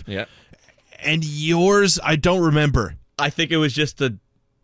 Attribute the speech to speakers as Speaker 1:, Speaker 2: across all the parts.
Speaker 1: Yeah.
Speaker 2: And yours, I don't remember.
Speaker 1: I think it was just a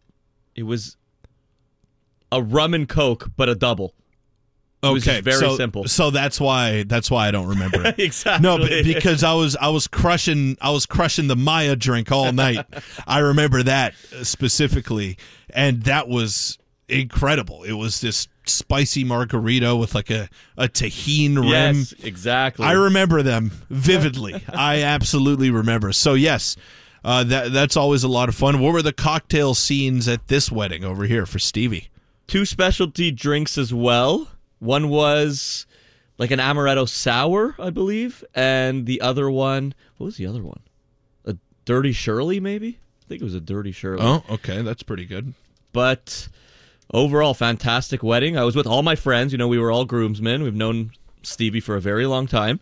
Speaker 1: rum and Coke, but a double. It was just very simple.
Speaker 2: So that's why I don't remember it.
Speaker 1: Exactly.
Speaker 2: No, because I was crushing the Maya drink all night. I remember that specifically, and that was incredible. It was this spicy margarita with like a tahini rim.
Speaker 1: Yes, exactly.
Speaker 2: I remember them vividly. I absolutely remember. So yes, that's always a lot of fun. What were the cocktail scenes at this wedding over here for Stevie?
Speaker 1: 2 specialty drinks as well. One was like an amaretto sour, I believe, and the other one, what was the other one? A Dirty Shirley, maybe? I think it was a Dirty Shirley.
Speaker 2: Oh, okay, that's pretty good.
Speaker 1: But overall, fantastic wedding. I was with all my friends. You know, we were all groomsmen. We've known Stevie for a very long time.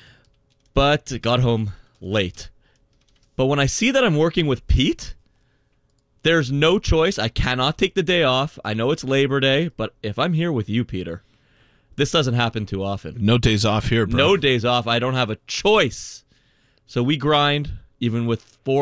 Speaker 1: But got home late. But when I see that I'm working with Pete, there's no choice. I cannot take the day off. I know it's Labor Day, but if I'm here with you, Peter, this doesn't happen too often.
Speaker 2: No days off here, bro.
Speaker 1: No days off. I don't have a choice. So we grind, even with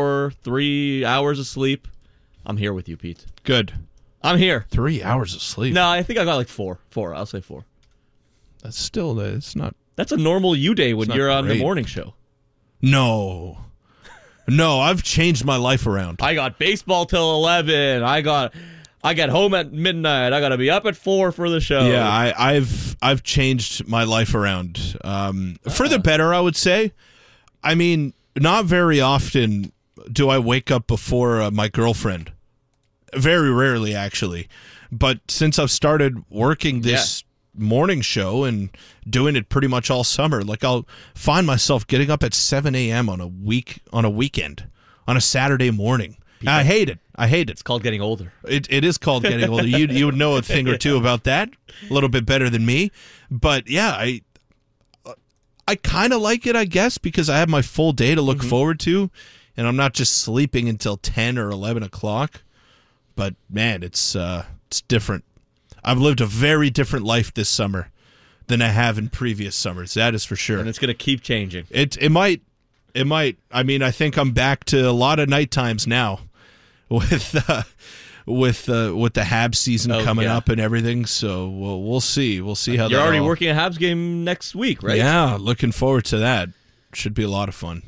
Speaker 1: 3 hours of sleep. I'm here with you, Pete.
Speaker 2: Good.
Speaker 1: I'm here.
Speaker 2: 3 hours of sleep.
Speaker 1: No, I think I got like 4. 4. I'll say 4.
Speaker 2: That's still, it's not.
Speaker 1: That's a normal you day when you're on the
Speaker 2: great.
Speaker 1: morning show.
Speaker 2: No, I've changed my life around.
Speaker 1: I got baseball till 11. I get home at midnight. I got to be up at 4 for the show.
Speaker 2: Yeah, I've changed my life around for the better, I would say. I mean, not very often do I wake up before my girlfriend. Very rarely, actually. But since I've started working this morning show and doing it pretty much all summer, like I'll find myself getting up at 7 a.m. on a weekend, on a Saturday morning. I hate it.
Speaker 1: It's called getting older.
Speaker 2: It is called getting older. You would know a thing or two about that, a little bit better than me. But yeah, I kind of like it, I guess, because I have my full day to look forward to, and I'm not just sleeping until 10 or 11 o'clock. But man, it's different. I've lived a very different life this summer than I have in previous summers. That is for sure.
Speaker 1: And it's going to keep changing.
Speaker 2: It might. I mean, I think I'm back to a lot of night times now with the Habs season coming up and everything. So we'll see. We'll see how
Speaker 1: you're already working a Habs game next week, right?
Speaker 2: Yeah, looking forward to that. Should be a lot of fun.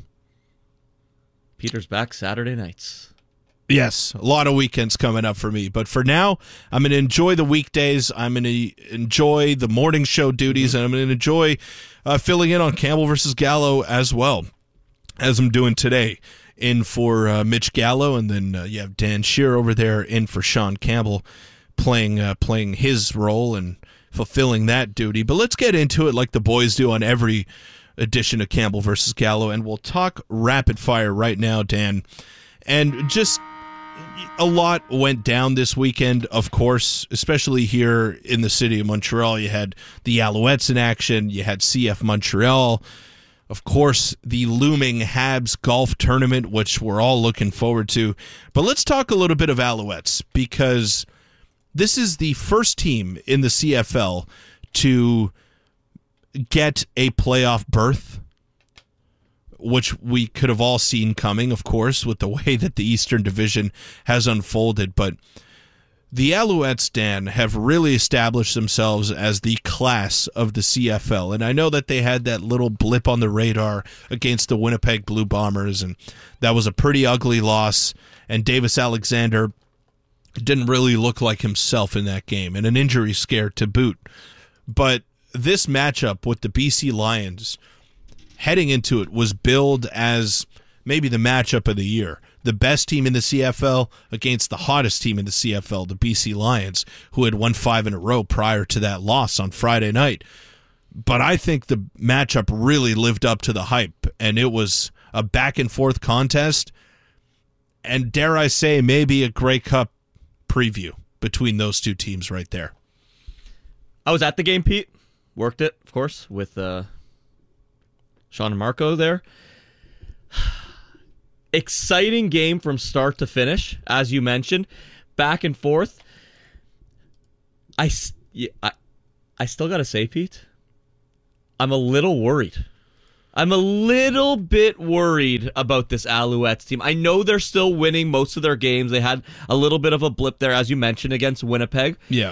Speaker 1: Peter's back Saturday nights.
Speaker 2: Yes, a lot of weekends coming up for me. But for now, I'm going to enjoy the weekdays. I'm going to enjoy the morning show duties, and I'm going to enjoy filling in on Campbell versus Gallo as well, as I'm doing today, in for Mitch Gallo, and then you have Dan Shear over there in for Sean Campbell, playing his role and fulfilling that duty. But let's get into it like the boys do on every edition of Campbell versus Gallo, and we'll talk rapid fire right now, Dan. And just a lot went down this weekend, of course, especially here in the city of Montreal. You had the Alouettes in action. You had CF Montreal. Of course, the looming Habs golf tournament, which we're all looking forward to. But let's talk a little bit of Alouettes, because this is the first team in the CFL to get a playoff berth, which we could have all seen coming, of course, with the way that the Eastern Division has unfolded. But the Alouettes, Dan, have really established themselves as the class of the CFL. And I know that they had that little blip on the radar against the Winnipeg Blue Bombers, and that was a pretty ugly loss. And Davis Alexander didn't really look like himself in that game, and an injury scare to boot. But this matchup with the BC Lions, heading into it, was billed as maybe the matchup of the year. The best team in the CFL against the hottest team in the CFL, the BC Lions, who had won 5 in a row prior to that loss on Friday night. But I think the matchup really lived up to the hype, and it was a back-and-forth contest, and dare I say, maybe a Grey Cup preview between those two teams right there.
Speaker 1: I was at the game, Pete. Worked it, of course, with Sean and Marco there. Exciting game from start to finish, as you mentioned. Back and forth. I still got to say, Pete, I'm a little worried. I'm a little bit worried about this Alouettes team. I know they're still winning most of their games. They had a little bit of a blip there, as you mentioned, against Winnipeg.
Speaker 2: Yeah.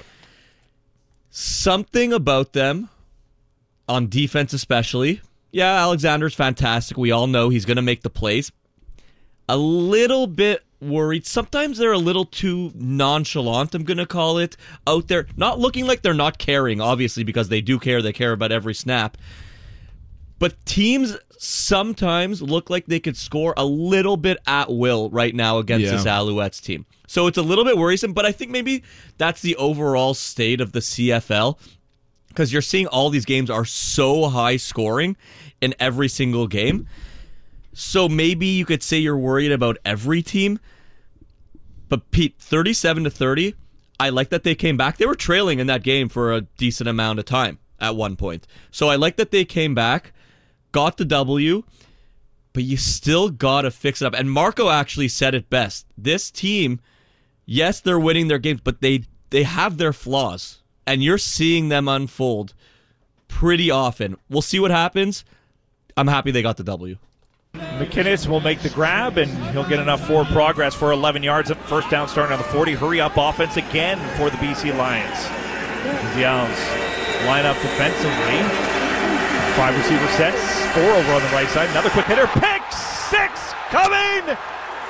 Speaker 1: Something about them, on defense especially. Yeah, Alexander's fantastic. We all know he's going to make the plays. A little bit worried. Sometimes they're a little too nonchalant, I'm going to call it, out there. Not looking like they're not caring, obviously, because they do care. They care about every snap. But teams sometimes look like they could score a little bit at will right now against this Alouettes team. So it's a little bit worrisome, but I think maybe that's the overall state of the CFL, because you're seeing all these games are so high scoring in every single game. So maybe you could say you're worried about every team. But Pete, 37-30, I like that they came back. They were trailing in that game for a decent amount of time at one point. So I like that they came back, got the W, but you still got to fix it up. And Marco actually said it best. This team, yes, they're winning their games, but they have their flaws. And you're seeing them unfold pretty often. We'll see what happens. I'm happy they got the W.
Speaker 3: McInnes will make the grab, and he'll get enough forward progress for 11 yards. First down starting on the 40. Hurry up offense again for the BC Lions. The Owls line up defensively. 5 receiver sets. 4 over on the right side. Another quick hitter. Pick 6 coming!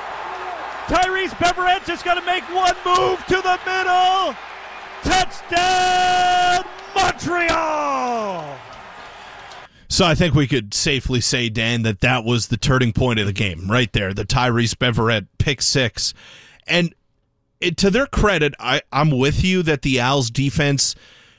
Speaker 3: Tyrese Beverett just got to make one move to the middle. Touchdown, Montreal!
Speaker 2: So I think we could safely say, Dan, that was the turning point of the game right there, the Tyrese Beverett pick 6. And to their credit, I'm with you that the Owls defense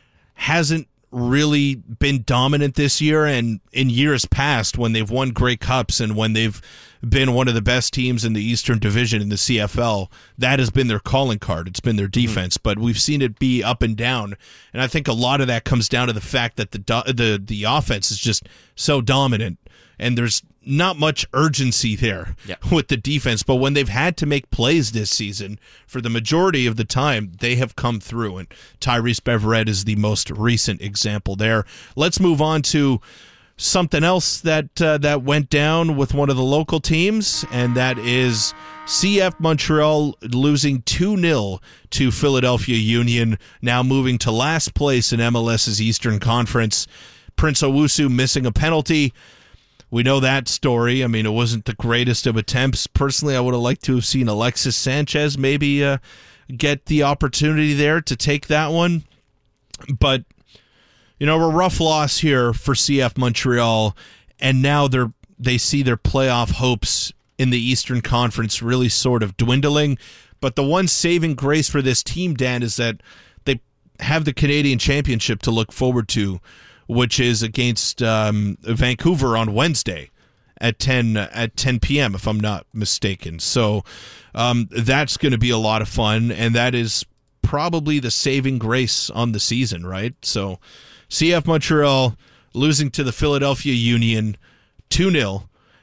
Speaker 2: hasn't really been dominant this year, and in years past when they've won Grey Cups and when they've been one of the best teams in the Eastern Division in the CFL, that has been their calling card. It's been their defense, but we've seen it be up and down, and I think a lot of that comes down to the fact that the offense is just so dominant, and there's not much urgency there with the defense. But when they've had to make plays this season, for the majority of the time, they have come through, and Tyrese Beverett is the most recent example there. Let's move on to something else that went down with one of the local teams, and that is CF Montreal losing 2-0 to Philadelphia Union, now moving to last place in MLS's Eastern Conference. Prince Owusu missing a penalty. We know that story. I mean, it wasn't the greatest of attempts. Personally, I would have liked to have seen Alexis Sanchez maybe get the opportunity there to take that one. But, a rough loss here for CF Montreal, and now they see their playoff hopes in the Eastern Conference really sort of dwindling. But the one saving grace for this team, Dan, is that they have the Canadian Championship to look forward to, which is against Vancouver on Wednesday at 10 p.m., if I'm not mistaken. So that's going to be a lot of fun, and that is probably the saving grace on the season, right? So CF Montreal losing to the Philadelphia Union 2-0,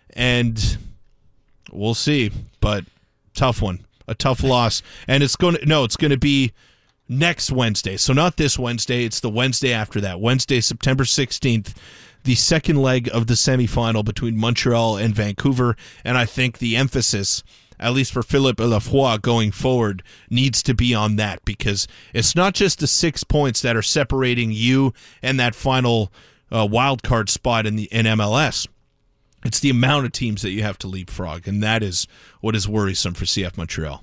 Speaker 2: and we'll see, but tough one, a tough loss. And it's going to be next Wednesday. So not this Wednesday, it's the Wednesday after that. Wednesday, September 16th, the second leg of the semifinal between Montreal and Vancouver. And I think the emphasis, at least for Philippe Lafroy going forward, needs to be on that, because it's not just the 6 points that are separating you and that final wild card spot in MLS. It's the amount of teams that you have to leapfrog, and that is what is worrisome for CF Montreal.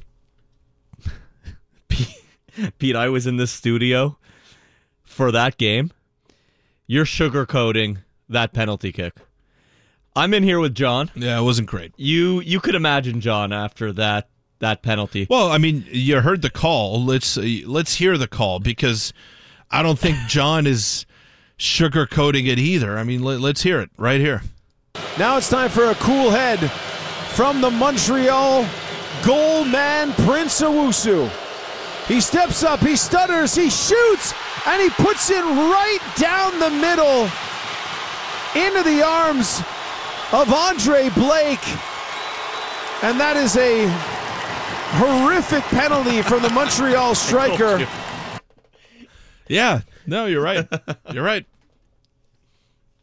Speaker 1: Pete, I was in the studio for that game. You're sugarcoating that penalty kick. I'm in here with John.
Speaker 2: Yeah, it wasn't great.
Speaker 1: You could imagine John after that penalty.
Speaker 2: Well, I mean, you heard the call. Let's hear the call, because I don't think John is sugarcoating it either. I mean, let's hear it right here.
Speaker 4: Now it's time for a cool head from the Montreal goal man, Prince Owusu. He steps up, he stutters, he shoots, and he puts it right down the middle into the arms of Andre Blake. And that is a horrific penalty from the Montreal striker.
Speaker 2: Yeah, no, you're right. You're right.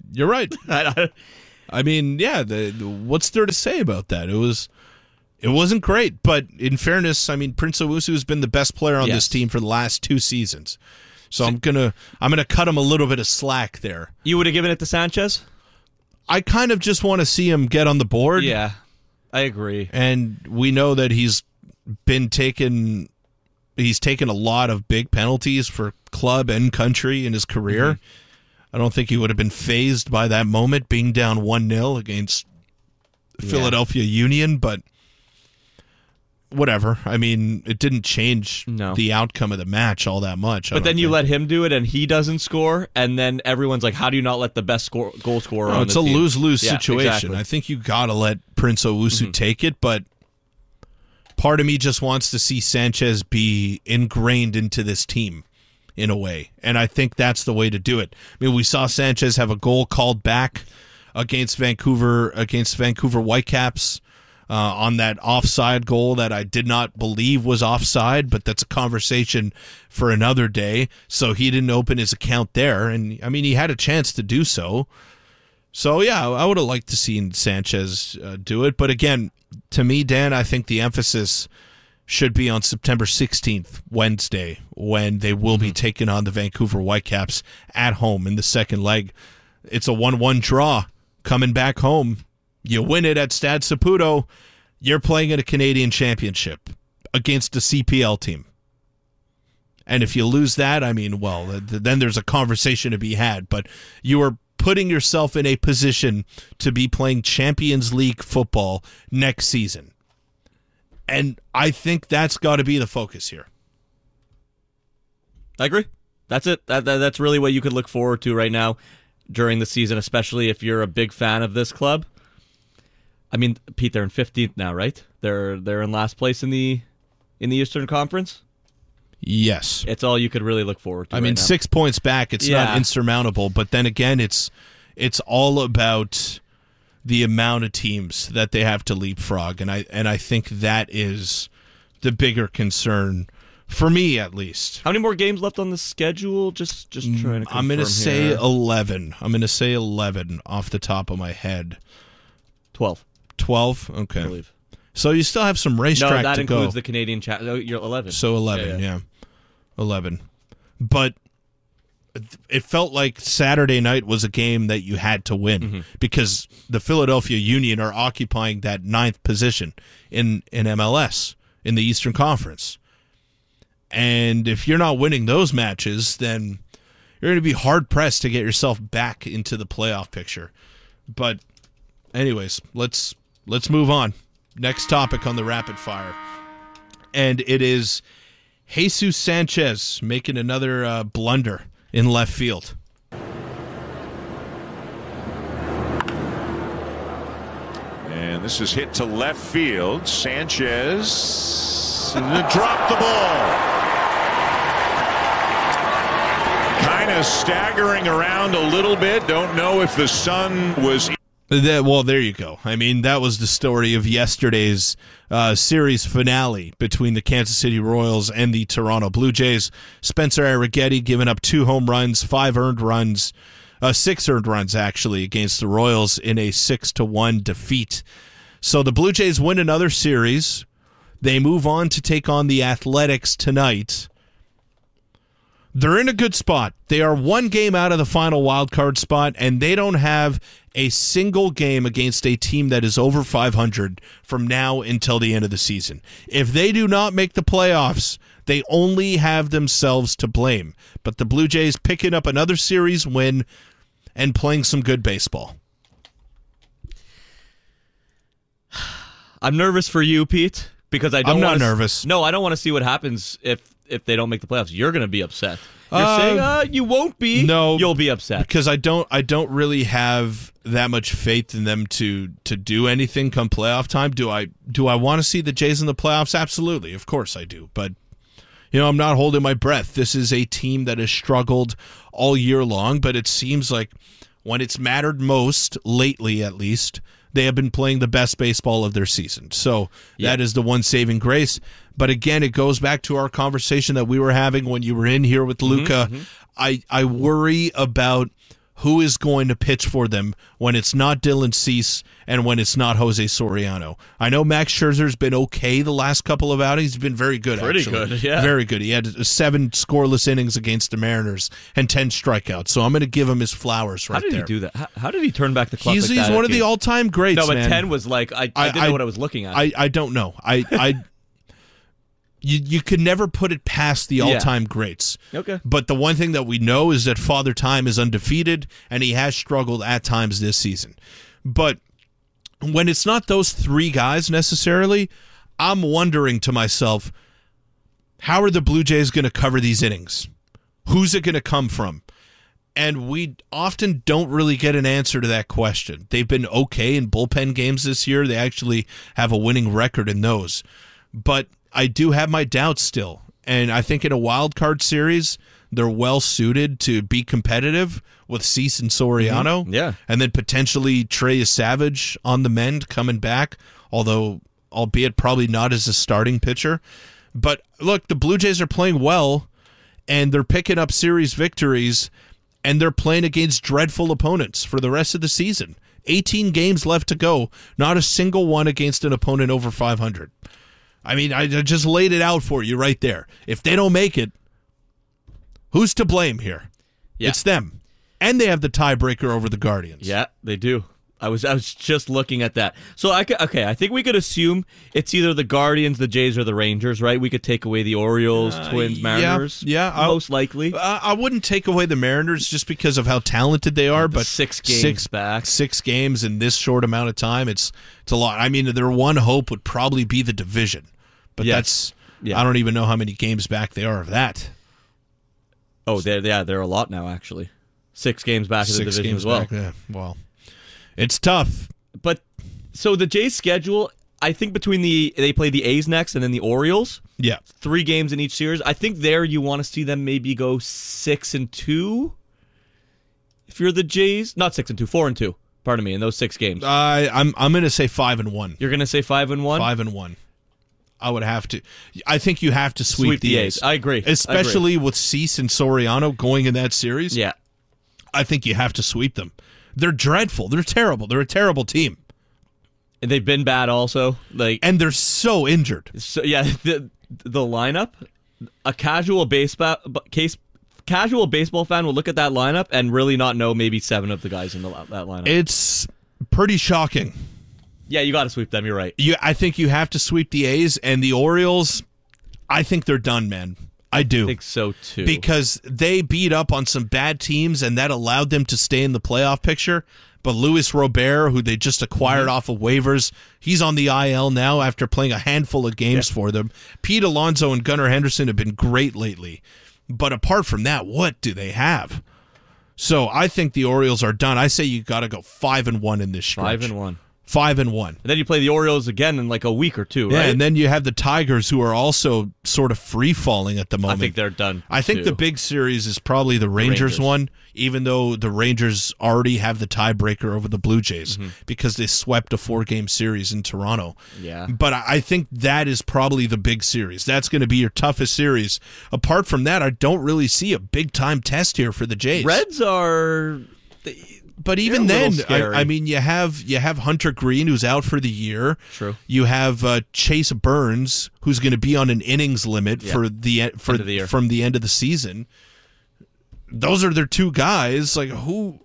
Speaker 2: You're right. I mean, yeah, what's there to say about that? It wasn't great, but in fairness, I mean, Prince Owusu has been the best player on this team for the last 2 seasons. So I'm gonna cut him a little bit of slack there.
Speaker 1: You would have given it to Sanchez?
Speaker 2: I kind of just want to see him get on the board.
Speaker 1: Yeah, I agree.
Speaker 2: And we know that he's taken a lot of big penalties for club and country in his career. I don't think he would have been fazed by that moment, being down 1-0 against Philadelphia Union, but whatever. I mean, it didn't change the outcome of the match all that much.
Speaker 1: But then you let him do it, and he doesn't score, and then everyone's like, how do you not let the best goal scorer on the team?
Speaker 2: It's a lose-lose situation.
Speaker 1: Exactly.
Speaker 2: I think you got to let Prince Owusu take it, but part of me just wants to see Sanchez be ingrained into this team in a way, and I think that's the way to do it. I mean, we saw Sanchez have a goal called back against Vancouver Whitecaps on that offside goal that I did not believe was offside, but that's a conversation for another day. So he didn't open his account there, and I mean, he had a chance to do so. So yeah, I would have liked to see Sanchez do it, but again, to me, Dan, I think the emphasis should be on September 16th, Wednesday, when they will be taking on the Vancouver Whitecaps at home in the second leg. It's a 1-1 draw coming back home. You win it at Stade Saputo, you're playing in a Canadian championship against a CPL team. And if you lose that, I mean, well, then there's a conversation to be had, but you are putting yourself in a position to be playing Champions League football next season. And I think that's got to be the focus here.
Speaker 1: I agree. That's it. That's really what you could look forward to right now during the season, especially if you're a big fan of this club. I mean, Pete, they're in 15th now, right? They're in last place in the Eastern Conference.
Speaker 2: Yes.
Speaker 1: It's all you could really look forward to.
Speaker 2: I mean, 6 points back, it's not insurmountable, but then again, it's all about the amount of teams that they have to leapfrog, and I think that is the bigger concern for me, at least.
Speaker 1: How many more games left on the schedule? Just trying to confirm.
Speaker 2: I'm going to say 11. I'm going to say 11 off the top of my head.
Speaker 1: 12.
Speaker 2: 12? Okay.
Speaker 1: I believe.
Speaker 2: So you still have some racetrack to go.
Speaker 1: No, that includes the Canadian chat. Oh, you're 11.
Speaker 2: So 11, yeah. 11. But it felt like Saturday night was a game that you had to win because the Philadelphia Union are occupying that 9th position in MLS, in the Eastern Conference. And if you're not winning those matches, then you're going to be hard-pressed to get yourself back into the playoff picture. But anyways, let's move on. Next topic on the Rapid Fire. And it is Jesus Sanchez making another blunder in left field.
Speaker 5: And this is hit to left field. Sanchez dropped the ball. Kind of staggering around a little bit. Don't know if the sun was...
Speaker 2: Well, there you go. I mean, that was the story of yesterday's series finale between the Kansas City Royals and the Toronto Blue Jays. Spencer Arrighetti giving up 2 home runs, 6 earned runs, actually, against the Royals in a 6-1 defeat. So the Blue Jays win another series. They move on to take on the Athletics tonight. They're in a good spot. They are 1 game out of the final wild card spot, and they don't have a single game against a team that is over 500 from now until the end of the season. If they do not make the playoffs, they only have themselves to blame. But the Blue Jays picking up another series win and playing some good baseball.
Speaker 1: I'm nervous for you, Pete, because
Speaker 2: I'm not nervous.
Speaker 1: No, I don't want to see what happens if they don't make the playoffs. You're going to be upset. You're saying you won't be.
Speaker 2: No,
Speaker 1: you'll be upset
Speaker 2: because I don't really have that much faith in them to do anything come playoff time. Do I want to see the Jays in the playoffs? Absolutely, of course I do. But I'm not holding my breath. This is a team that has struggled all year long, but it seems like when it's mattered most, lately at least, they have been playing the best baseball of their season. So that is the one saving grace. But again, it goes back to our conversation that we were having when you were in here with Luca. I worry about who is going to pitch for them when it's not Dylan Cease and when it's not Jose Soriano. I know Max Scherzer's been okay the last couple of outings. He's been very good,
Speaker 1: Pretty
Speaker 2: actually.
Speaker 1: good, yeah.
Speaker 2: Very good. He had 7 scoreless innings against the Mariners and 10 strikeouts. So I'm going to give him his flowers right there.
Speaker 1: How did he do that? How did he turn back the clock like that?
Speaker 2: He's one of the all-time greats,
Speaker 1: No, but
Speaker 2: man.
Speaker 1: 10 was like, I didn't know what I was looking at.
Speaker 2: I don't know. You could never put it past the all-time greats.
Speaker 1: Okay.
Speaker 2: But the one thing that we know is that Father Time is undefeated, and he has struggled at times this season. But when it's not those 3 guys necessarily, I'm wondering to myself, how are the Blue Jays going to cover these innings? Who's it going to come from? And we often don't really get an answer to that question. They've been okay in bullpen games this year. They actually have a winning record in those. But I do have my doubts still. And I think in a wild card series, they're well suited to be competitive with Cease and Soriano.
Speaker 1: Mm-hmm. Yeah.
Speaker 2: And then potentially Trey Savage on the mend coming back, although albeit probably not as a starting pitcher. But look, the Blue Jays are playing well, and they're picking up series victories, and they're playing against dreadful opponents for the rest of the season. 18 games left to go, not a single one against an opponent over 500. I mean, I just laid it out for you right there. If they don't make it, who's to blame here?
Speaker 1: Yeah.
Speaker 2: It's them. And they have the tiebreaker over the Guardians.
Speaker 1: Yeah, they do. I was just looking at that. So I think we could assume it's either the Guardians, the Jays, or the Rangers, right? We could take away the Orioles, Twins, Mariners.
Speaker 2: Yeah,
Speaker 1: most likely.
Speaker 2: I wouldn't take away the Mariners just because of how talented they are, but
Speaker 1: 6 games back.
Speaker 2: 6 games in this short amount of time, it's a lot. I mean, their one hope would probably be the division, but
Speaker 1: Yes.
Speaker 2: I don't even know how many games back they are of that.
Speaker 1: Oh, they're a lot now, actually. 6 games back in the
Speaker 2: 6
Speaker 1: division
Speaker 2: games
Speaker 1: as well.
Speaker 2: back, yeah. Well, it's tough.
Speaker 1: But so the Jays' schedule, I think they play the A's next and then the Orioles.
Speaker 2: Yeah.
Speaker 1: 3 games in each series. I think there you want to see them maybe go 6-2. If you're the Jays, not 6-2, 4-2. Pardon me, in those 6 games.
Speaker 2: I'm going to say 5-1.
Speaker 1: You're going to say 5-1?
Speaker 2: 5-1. I would have to. I think you have to sweep the A's.
Speaker 1: I agree.
Speaker 2: Especially with Cease and Soriano going in that series.
Speaker 1: Yeah.
Speaker 2: I think you have to sweep them. They're dreadful. They're terrible. They're a terrible team.
Speaker 1: And they've been bad also.
Speaker 2: And they're so injured.
Speaker 1: So, yeah, the lineup, a casual baseball fan will look at that lineup and really not know maybe 7 of the guys in that lineup.
Speaker 2: It's pretty shocking.
Speaker 1: Yeah, you got to sweep them. You're right.
Speaker 2: I think you have to sweep the A's and the Orioles. I think they're done, man. I do.
Speaker 1: I think so, too.
Speaker 2: Because they beat up on some bad teams, and that allowed them to stay in the playoff picture. But Luis Robert, who they just acquired off of waivers, he's on the IL now after playing a handful of games for them. Pete Alonso and Gunnar Henderson have been great lately. But apart from that, what do they have? So I think the Orioles are done. I say you got to go 5-1 in this stretch.
Speaker 1: 5-1.
Speaker 2: 5-1.
Speaker 1: And then you play the Orioles again in like a week or 2, right?
Speaker 2: Yeah, and then you have the Tigers, who are also sort of free-falling at the moment.
Speaker 1: I think they're done.
Speaker 2: I think the big series is probably the Rangers one, even though the Rangers already have the tiebreaker over the Blue Jays because they swept a 4-game series in Toronto.
Speaker 1: Yeah.
Speaker 2: But I think that is probably the big series. That's going to be your toughest series. Apart from that, I don't really see a big-time test here for the Jays.
Speaker 1: Reds are...
Speaker 2: But even then, I mean, you have Hunter Green, who's out for the year.
Speaker 1: True.
Speaker 2: You have Chase Burns, who's going to be on an innings limit from the end of the season. Those are their 2 guys. Like who?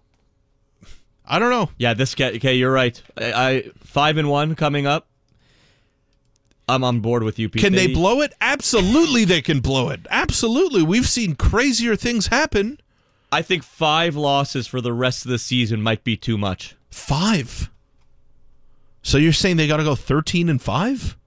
Speaker 2: I don't know.
Speaker 1: Yeah, okay, you're right. I 5-1 coming up. I'm on board with you, Pete.
Speaker 2: Can they blow it? Absolutely, they can blow it. Absolutely, we've seen crazier things happen.
Speaker 1: I think 5 losses for the rest of the season might be too much.
Speaker 2: 5? So you're saying they got to go 13-5?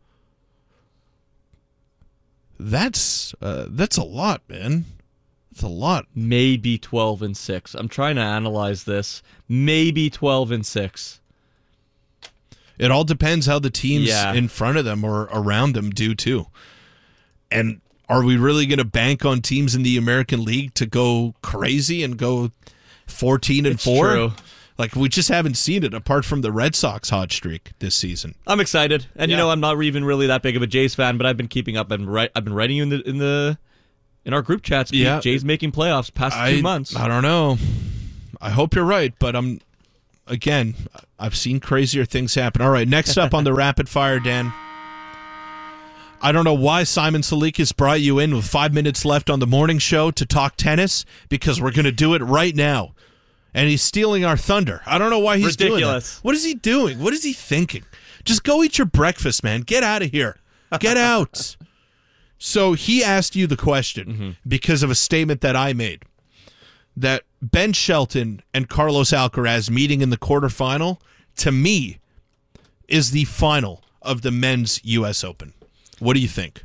Speaker 2: That's a lot, man. That's a lot.
Speaker 1: Maybe 12-6. I'm trying to analyze this. Maybe 12-6.
Speaker 2: It all depends how the teams in front of them or around them do too. And are we really going to bank on teams in the American League to go crazy and go 14-4?
Speaker 1: True.
Speaker 2: Like, we just haven't seen it apart from the Red Sox hot streak this season.
Speaker 1: I'm excited, and I'm not even really that big of a Jays fan, but I've been keeping up. I've been writing you in our group chats.
Speaker 2: Yeah,
Speaker 1: Jays making playoffs past 2 months.
Speaker 2: I don't know. I hope you're right, but I've seen crazier things happen. All right, next up on the rapid fire, Dan. I don't know why Simon Salikas brought you in with 5 minutes left on the morning show to talk tennis, because we're going to do it right now. And he's stealing our thunder. I don't know why he's doing that. What is he doing? What is he thinking? Just go eat your breakfast, man. Get out of here. Get out. So he asked you the question because of a statement that I made, that Ben Shelton and Carlos Alcaraz meeting in the quarterfinal, to me, is the final of the men's U.S. Open. What do you think?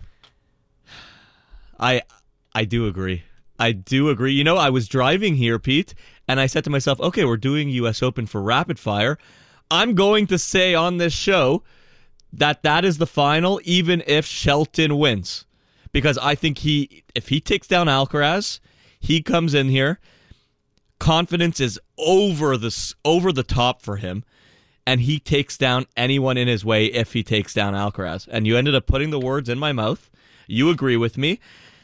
Speaker 1: I do agree. I do agree. You know, I was driving here, Pete, and I said to myself, okay, we're doing U.S. Open for rapid fire. I'm going to say on this show that is the final, even if Shelton wins. Because I think if he takes down Alcaraz, he comes in here, confidence is over the top for him, and he takes down anyone in his way if he takes down Alcaraz. And you ended up putting the words in my mouth. You agree with me.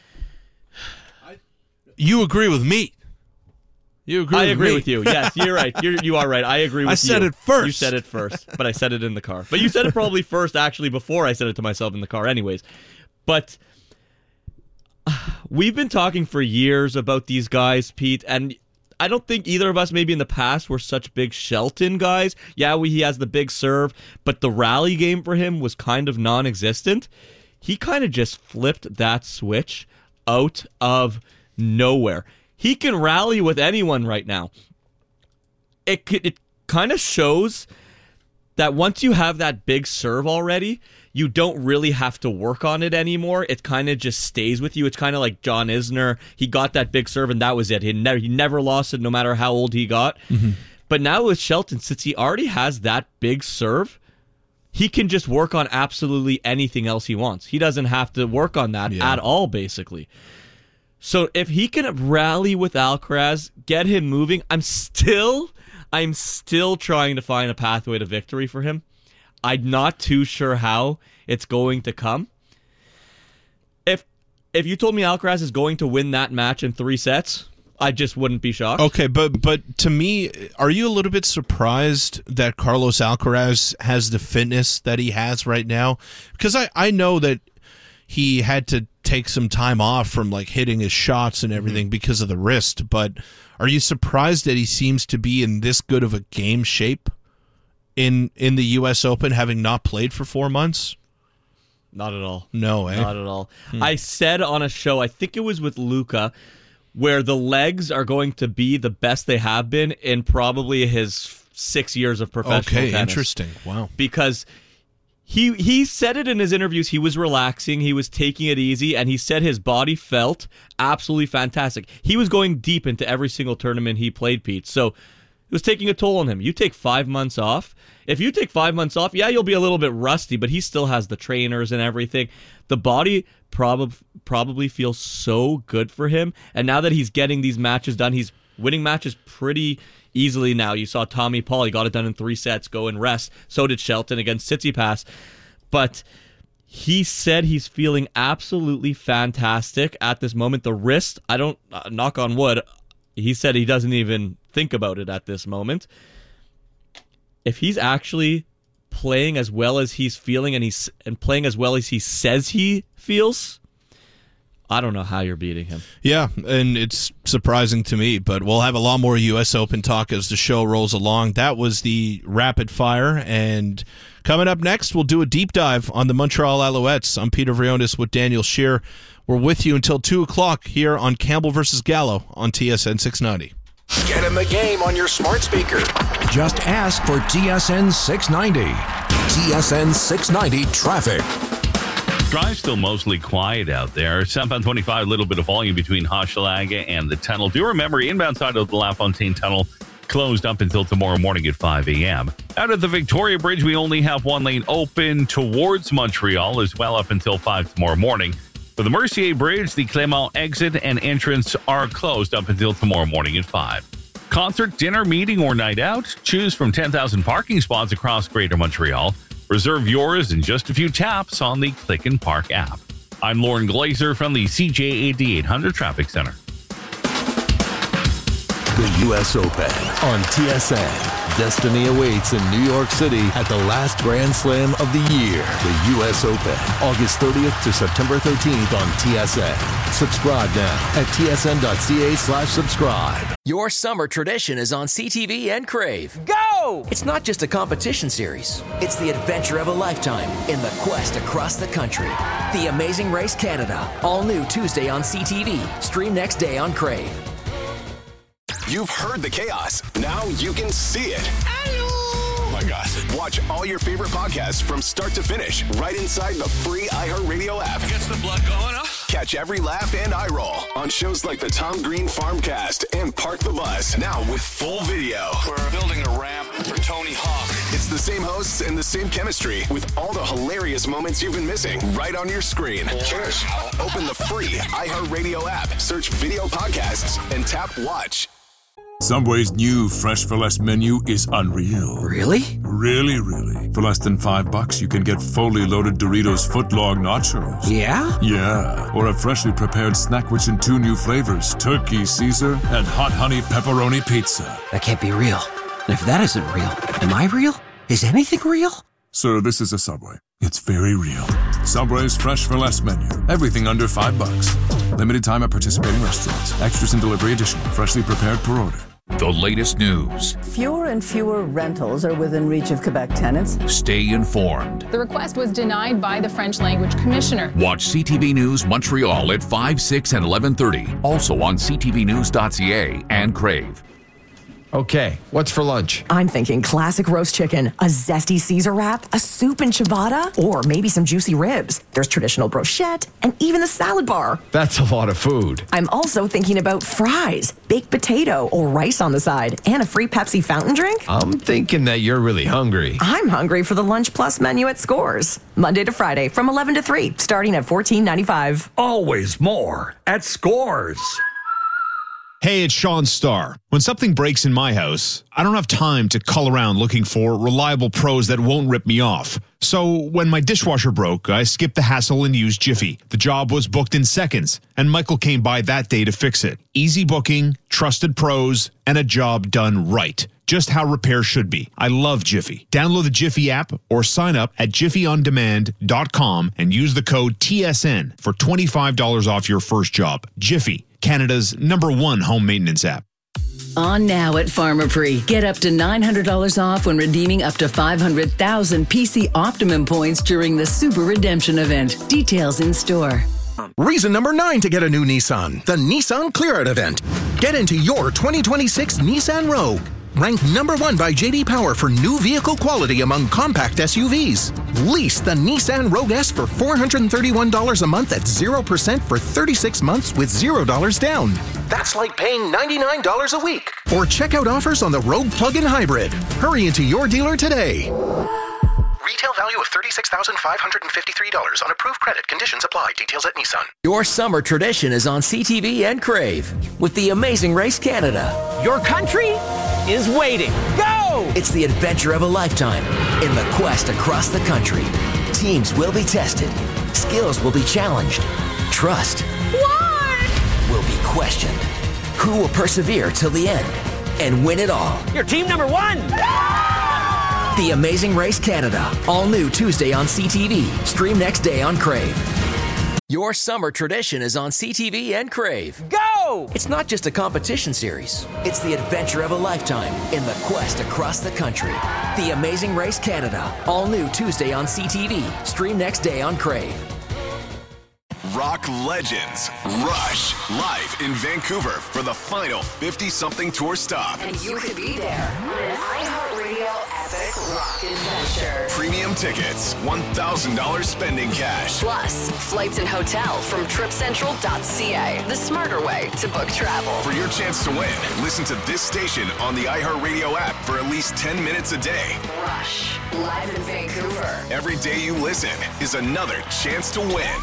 Speaker 2: You agree with me.
Speaker 1: I agree with you. Yes, you're right. You are right. I agree with you.
Speaker 2: I said it first.
Speaker 1: You said it first, but I said it in the car. But you said it probably first, actually, before I said it to myself in the car anyways. But we've been talking for years about these guys, Pete, and I don't think either of us maybe in the past were such big Shelton guys. Yeah, he has the big serve, but the rally game for him was kind of non-existent. He kind of just flipped that switch out of nowhere. He can rally with anyone right now. It kind of shows that once you have that big serve already, you don't really have to work on it anymore. It kind of just stays with you. It's kind of like John Isner. He got that big serve, and that was it. He never lost it, no matter how old he got. Mm-hmm. But now with Shelton, since he already has that big serve, he can just work on absolutely anything else he wants. He doesn't have to work on that at all, basically. So if he can rally with Alcaraz, get him moving, I'm still trying to find a pathway to victory for him. I'm not too sure how it's going to come. If you told me Alcaraz is going to win that match in 3 sets, I just wouldn't be shocked.
Speaker 2: Okay, but to me, are you a little bit surprised that Carlos Alcaraz has the fitness that he has right now? Because I know that he had to take some time off from like hitting his shots and everything because of the wrist, but are you surprised that he seems to be in this good of a game shape in the U.S. Open, having not played for 4 months?
Speaker 1: Not at all.
Speaker 2: No, eh?
Speaker 1: Not at all. I said on a show, I think it was with Luca, where the legs are going to be the best they have been in probably his 6 years of professional tennis.
Speaker 2: Interesting. Wow.
Speaker 1: Because he said it in his interviews. He was relaxing. He was taking it easy, and he said his body felt absolutely fantastic. He was going deep into every single tournament he played, Pete. So it was taking a toll on him. You take 5 months off. If you take 5 months off, you'll be a little bit rusty, but he still has the trainers and everything. The body probably feels so good for him. And now that he's getting these matches done, he's winning matches pretty easily now. You saw Tommy Paul, he got it done in 3 sets, go and rest. So did Shelton against Tsitsipas. But he said he's feeling absolutely fantastic at this moment. The wrist, I don't, knock on wood, he said he doesn't even think about it at this moment. If he's actually playing as well as he's feeling and playing as well as he says he feels, I don't know how you're beating him.
Speaker 2: Yeah, and it's surprising to me, but we'll have a lot more U.S. Open talk as the show rolls along. That was the rapid fire, and coming up next, we'll do a deep dive on the Montreal Alouettes. I'm Peter Vrionis with Daniel Scheer. We're with you until 2 o'clock here on Campbell versus Gallo on TSN 690.
Speaker 6: Get in the game on your smart speaker. Just ask for TSN 690. TSN 690 traffic.
Speaker 7: Drive still mostly quiet out there. Southbound 25, a little bit of volume between Hochelaga and the tunnel. Do remember, inbound side of the LaFontaine Tunnel closed up until tomorrow morning at 5 a.m. Out at the Victoria Bridge, we only have one lane open towards Montreal as well up until 5 tomorrow morning. For the Mercier Bridge, the Clément exit and entrance are closed up until tomorrow morning at 5. Concert, dinner, meeting, or night out? Choose from 10,000 parking spots across Greater Montreal. Reserve yours in just a few taps on the Click and Park app. I'm Lauren Glazer from the CJAD 800 Traffic Center.
Speaker 8: the U.S. Open on TSN. Destiny awaits in New York City at the last Grand Slam of the year. The U.S. Open, August 30th to September 13th on TSN. Subscribe now at tsn.ca/subscribe.
Speaker 9: Your summer tradition is on CTV and Crave. Go! It's not just a competition series. It's the adventure of a lifetime in the quest across the country. The Amazing Race Canada. All new Tuesday on CTV. Stream next day on Crave.
Speaker 10: You've heard the chaos. Now you can see it. Oh my God. Watch all your favorite podcasts from start to finish right inside the free iHeartRadio app.
Speaker 11: Gets the blood going, huh?
Speaker 10: Catch every laugh and eye roll on shows like the Tom Green Farmcast and Park the Bus. Now with full video.
Speaker 11: We're building a ramp for Tony Hawk.
Speaker 10: It's the same hosts and the same chemistry with all the hilarious moments you've been missing right on your screen.
Speaker 11: Cheers.
Speaker 10: Open the free iHeartRadio app, search video podcasts, and tap watch.
Speaker 12: Subway's new Fresh for Less menu is unreal.
Speaker 9: Really?
Speaker 12: Really. For less than $5, you can get fully loaded Doritos footlong nachos.
Speaker 9: Yeah?
Speaker 12: Yeah. Or a freshly prepared snack rich in 2 new flavors, Turkey Caesar and Hot Honey Pepperoni Pizza.
Speaker 9: That can't be real. And if that isn't real, am I real? Is anything real?
Speaker 12: Sir, this is a Subway. It's very real. Subway's Fresh for Less menu. Everything under $5. Limited time at participating restaurants. Extras and delivery additional. Freshly prepared per order.
Speaker 6: The latest news.
Speaker 13: Fewer and fewer rentals are within reach of Quebec tenants.
Speaker 6: Stay informed.
Speaker 14: The request was denied by the French language commissioner.
Speaker 6: Watch CTV News Montreal at 5, 6, and 11:30. Also on ctvnews.ca and Crave.
Speaker 4: Okay, what's for lunch?
Speaker 15: I'm thinking classic roast chicken, a zesty Caesar wrap, a soup and ciabatta, or maybe some juicy ribs. There's traditional brochette, and even a salad bar.
Speaker 4: That's a lot of food.
Speaker 15: I'm also thinking about fries, baked potato, or rice on the side, and a free Pepsi fountain drink.
Speaker 4: I'm thinking that you're really hungry.
Speaker 15: I'm hungry for the Lunch Plus menu at Scores. Monday to Friday from 11 to 3, starting at $14.95.
Speaker 16: Always more at Scores.
Speaker 17: Hey, it's Sean Starr. When something breaks in my house, I don't have time to cull around looking for reliable pros that won't rip me off. So when my dishwasher broke, I skipped the hassle and used Jiffy. The job was booked in seconds, and Michael came by that day to fix it. Easy booking, trusted pros, and a job done right. Just how repair should be. I love Jiffy. Download the Jiffy app or sign up at jiffyondemand.com and use the code TSN for $25 off your first job. Jiffy, Canada's #1 home maintenance app.
Speaker 18: On now at Pharmaprix. Get up to $900 off when redeeming up to 500,000 PC Optimum points during the Super Redemption event. Details in store.
Speaker 19: Reason number 9 to get a new Nissan. The Nissan Clear Out event. Get into your 2026 Nissan Rogue. Ranked #1 by J.D. Power for new vehicle quality among compact SUVs. Lease the Nissan Rogue S for $431 a month at 0% for 36 months with $0 down. That's like paying $99 a week. Or check out offers on the Rogue Plug-in Hybrid. Hurry into your dealer today. Retail value of $36,553 on approved credit. Conditions apply. Details at Nissan.
Speaker 9: Your summer tradition is on CTV and Crave with the Amazing Race Canada. Your country is waiting. Go! It's the adventure of a lifetime in the quest across the country. Teams will be tested. Skills will be challenged. Trust will be questioned. Who will persevere till the end and win it all? You're team number 1! The Amazing Race Canada. All new Tuesday on CTV. Stream next day on Crave. Your summer tradition is on CTV and Crave. Go! It's not just a competition series. It's the adventure of a lifetime in the quest across the country. The Amazing Race Canada. All new Tuesday on CTV. Stream next day on Crave.
Speaker 10: Rock legends Rush live in Vancouver for the final 50-something tour stop.
Speaker 20: And you could be there on an iHeartRadio epic rock adventure.
Speaker 10: Premium tickets, $1,000 spending cash.
Speaker 20: Plus, flights and hotel from TripCentral.ca. The smarter way to book travel.
Speaker 10: For your chance to win, listen to this station on the iHeartRadio app for at least 10 minutes a day.
Speaker 20: Rush, live in Vancouver.
Speaker 10: Every day you listen is another chance to win.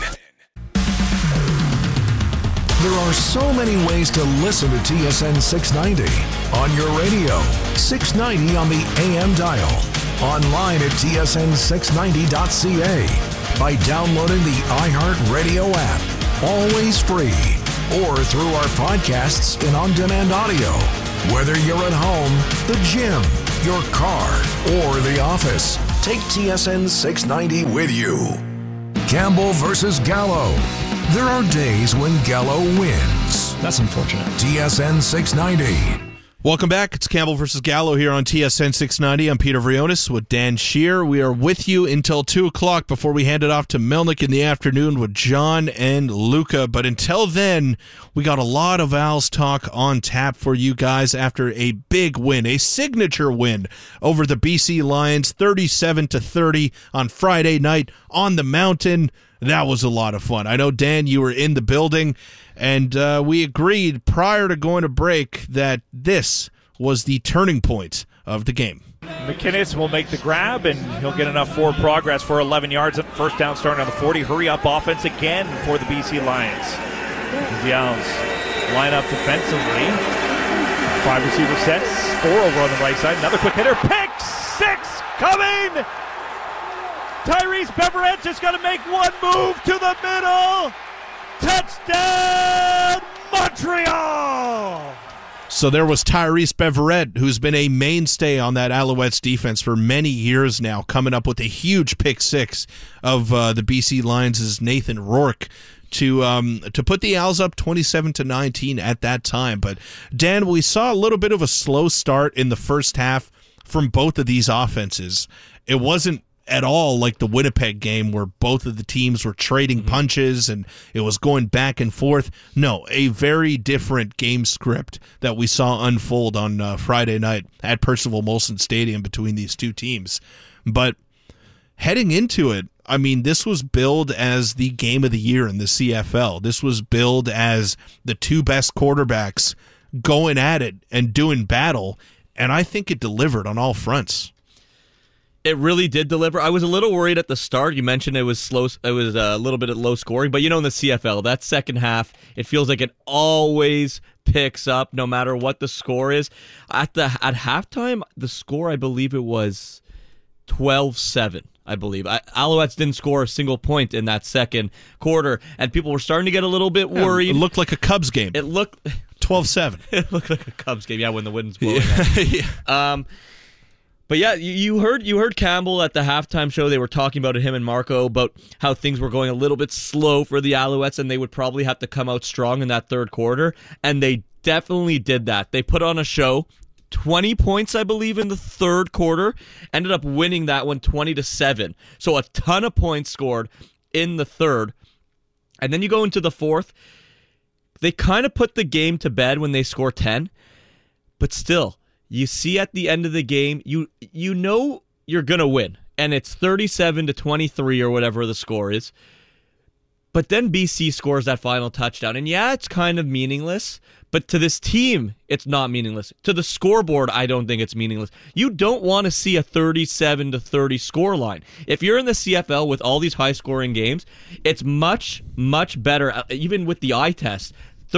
Speaker 6: There are so many ways to listen to TSN 690. On your radio, 690 on the AM dial. Online at tsn690.ca. By downloading the iHeartRadio app. Always free. Or through our podcasts and on-demand audio. Whether you're at home, the gym, your car, or the office, take TSN 690 with you. Campbell versus Gallo. There are days when Gallo wins.
Speaker 17: That's unfortunate.
Speaker 6: TSN 690.
Speaker 2: Welcome back. It's Campbell versus Gallo here on TSN 690. I'm Peter Vrionis with Dan Shear. We are with you until 2 o'clock before we hand it off to Melnick in the afternoon with John and Luca. But until then, we got a lot of Als talk on tap for you guys after a big win, a signature win over the BC Lions, 37-30 on Friday night on the mountain. That was a lot of fun. I know, Dan, you were in the building, and we agreed prior to going to break that this was the turning point of the game.
Speaker 3: McInnes will make the grab, and he'll get enough forward progress for 11 yards. First down starting on the 40. Hurry up offense again for the BC Lions. As the Owls line up defensively. 5 receiver sets. 4 over on the right side. Another quick hitter. Pick 6 coming! Tyrese Beverett just got to make one move to the middle. Touchdown, Montreal!
Speaker 2: So there was Tyrese Beverett, who's been a mainstay on that Alouettes defense for many years now, coming up with a huge pick 6 of the BC Lions' Nathan Rourke to put the Owls up 27-19 at that time. But Dan, we saw a little bit of a slow start in the first half from both of these offenses. It wasn't at all like the Winnipeg game where both of the teams were trading punches and it was going back and forth. No, a very different game script that we saw unfold on Friday night at Percival Molson Stadium between these two teams. But heading into it, I mean, this was billed as the game of the year in the CFL. This was billed as the two best quarterbacks going at it and doing battle, and I think it delivered on all fronts.
Speaker 1: It really did deliver. I was a little worried at the start. You mentioned it was slow. It was a little bit of low scoring, but in the CFL, that second half, it feels like it always picks up no matter what the score is. At halftime, the score, I believe it was 12-7. I believe Alouettes didn't score a single point in that second quarter, and people were starting to get a little bit worried.
Speaker 2: It looked like a Cubs game.
Speaker 1: It looked
Speaker 2: 12-7.
Speaker 1: It looked like a Cubs game. Yeah, when the wind's blowing.
Speaker 2: Yeah.
Speaker 1: But yeah, you heard Campbell at the halftime show. They were talking about him and Marco about how things were going a little bit slow for the Alouettes, and they would probably have to come out strong in that third quarter. And they definitely did that. They put on a show. 20 points, I believe, in the third quarter. Ended up winning that one 20-7. So a ton of points scored in the third. And then you go into the fourth. They kind of put the game to bed when they score 10. But still, you see at the end of the game, you know you're going to win. And it's 37-23 or whatever the score is. But then BC scores that final touchdown. And yeah, it's kind of meaningless. But to this team, it's not meaningless. To the scoreboard, I don't think it's meaningless. You don't want to see a 37-30 scoreline. If you're in the CFL with all these high-scoring games, it's much, much better, even with the eye test.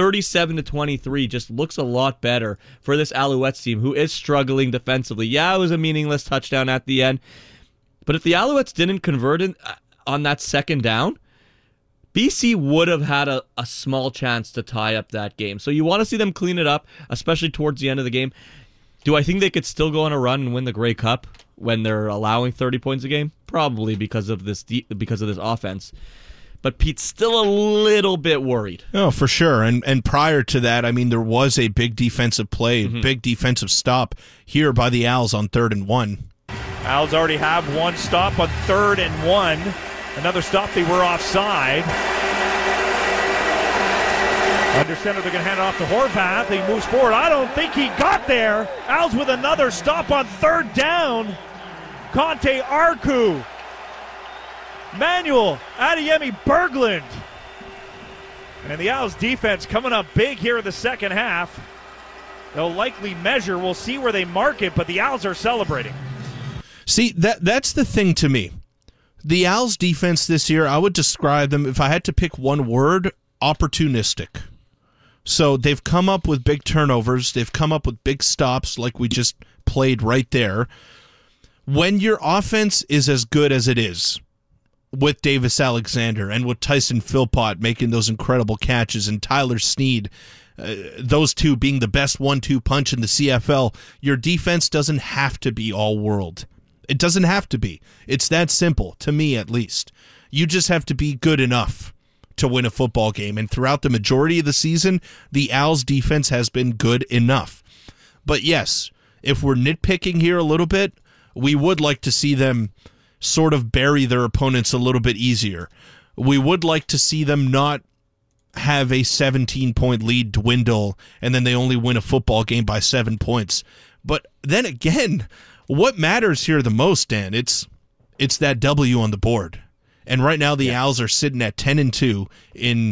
Speaker 1: 37-23 just looks a lot better for this Alouettes team, who is struggling defensively. Yeah, it was a meaningless touchdown at the end. But if the Alouettes didn't convert on that second down, BC would have had a small chance to tie up that game. So you want to see them clean it up, especially towards the end of the game. Do I think they could still go on a run and win the Grey Cup when they're allowing 30 points a game? Probably because of this offense. But Pete's still a little bit worried.
Speaker 2: Oh, for sure. And prior to that, I mean, there was a big defensive play, big defensive stop here by the Owls on 3rd and 1.
Speaker 3: Owls already have one stop on 3rd and 1. Another stop, they were offside. Under center, they're going to hand it off to Horvath. He moves forward. I don't think he got there. Owls with another stop on 3rd down. Conte Arku. Manuel Adeyemi Berglund. And the Owls defense coming up big here in the second half. They'll likely measure. We'll see where they mark it, but the Owls are celebrating.
Speaker 2: See, that's the thing to me. The Owls defense this year, I would describe them, if I had to pick one word, opportunistic. So they've come up with big turnovers. They've come up with big stops like we just played right there. When your offense is as good as it is, with Davis Alexander and with Tyson Philpott making those incredible catches and Tyler Snead those two being the best 1-2 punch in the CFL, your defense doesn't have to be all world. It doesn't have to be. It's that simple, to me at least. You just have to be good enough to win a football game. And throughout the majority of the season, the Owls' defense has been good enough. But yes, if we're nitpicking here a little bit, we would like to see them sort of bury their opponents a little bit easier. We would like to see them not have a 17-point lead dwindle and then they only win a football game by 7 points. But then again, what matters here the most, Dan? It's that W on the board. And right now the Owls are sitting at 10-2 in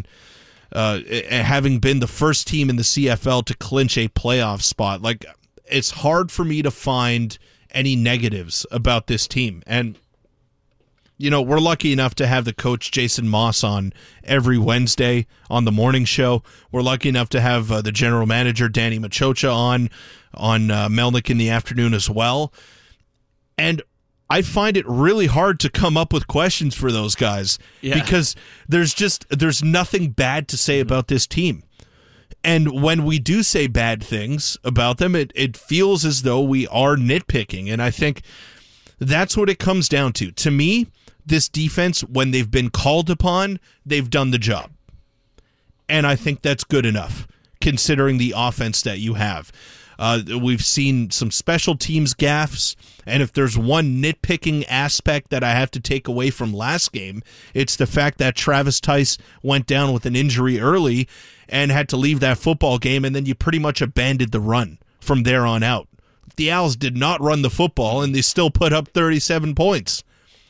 Speaker 2: having been the first team in the CFL to clinch a playoff spot. Like, it's hard for me to find any negatives about this team. And you know, we're lucky enough to have the coach Jason Moss on every Wednesday on the morning show. We're lucky enough to have the general manager Danny Machocha on Melnick in the afternoon as well. And I find it really hard to come up with questions for those guys because there's nothing bad to say about this team. And when we do say bad things about them, it feels as though we are nitpicking. And I think that's what it comes down to. To me, this defense, when they've been called upon, they've done the job. And I think that's good enough, considering the offense that you have. We've seen some special teams gaffes, and if there's one nitpicking aspect that I have to take away from last game, it's the fact that Travis Tice went down with an injury early and had to leave that football game, and then you pretty much abandoned the run from there on out. The Owls did not run the football, and they still put up 37 points.